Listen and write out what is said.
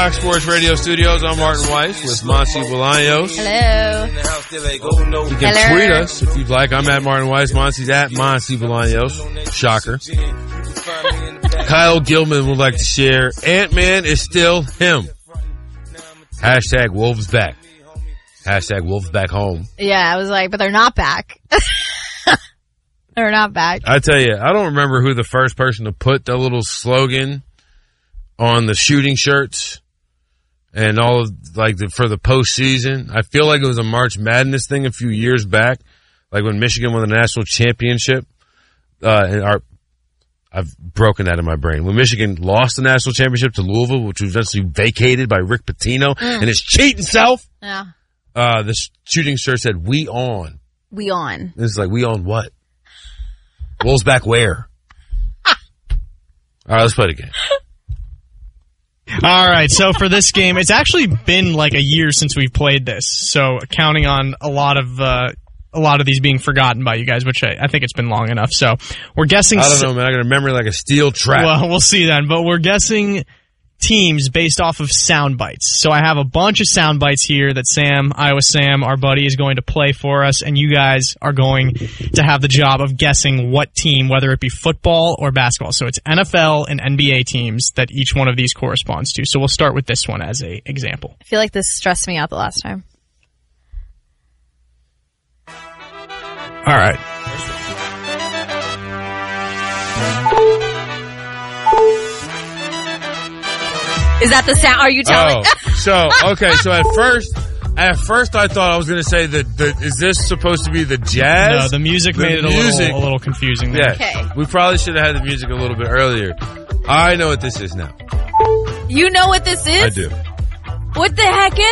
Fox Sports Radio Studios. I'm Martin Weiss with Monty Bolaños. Hello. You can tweet us if you'd like. I'm at Martin Weiss. Monty's at Monty Bolaños. Shocker. Kyle Gilman would like to share. Ant-Man is still him. Hashtag Wolves back. Hashtag Wolves back home. Yeah, I was like, but they're not back. They're not back. I tell you, I don't remember who the first person to put the little slogan on the shooting shirts and all of for the postseason. I feel like it was a March Madness thing a few years back, like when Michigan won the national championship. I've broken that in my brain. When Michigan lost the national championship to Louisville, which was eventually vacated by Rick Pitino and his cheating self. Yeah. The shooting shirt said, "We on." We on. This is like, we on what? Wolves back where? All right, let's play it again. All right, so for this game, it's actually been like a year since we've played this. So counting on a lot of these being forgotten by you guys, which I think it's been long enough. So we're guessing. I don't know, man. I got a memory like a steel trap. Well, we'll see then. But we're guessing teams based off of sound bites. So I have a bunch of sound bites here that Iowa Sam, our buddy, is going to play for us, and you guys are going to have the job of guessing what team, whether it be football or basketball. So it's NFL and NBA teams that each one of these corresponds to. So we'll start with this one as an example. I feel like this stressed me out the last time. All right. Is that the sound? Are you telling? So at first I thought I was going to say is this supposed to be the jazz? No, the music made it a little confusing there. Yeah. Okay. We probably should have had the music a little bit earlier. I know what this is now. You know what this is? I do. What the heck is